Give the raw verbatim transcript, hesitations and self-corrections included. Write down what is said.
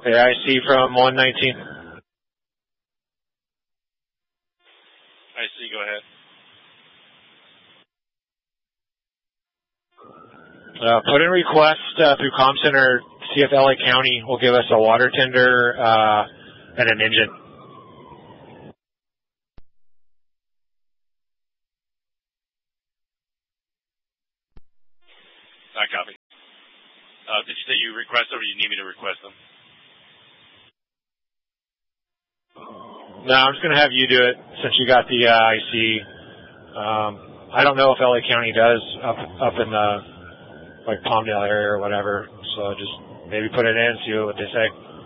A I C from one nineteen. I C, go ahead. Uh, put in request uh, through Comm Center, see if L A County will give us a water tender uh, and an engine. I copy. Uh, did you say you request them or you need me to request them? No, I'm just going to have you do it since you got the uh, I C. Um, I don't know if L A County does up up in the like Palmdale area or whatever, so just maybe put it in and see what they say.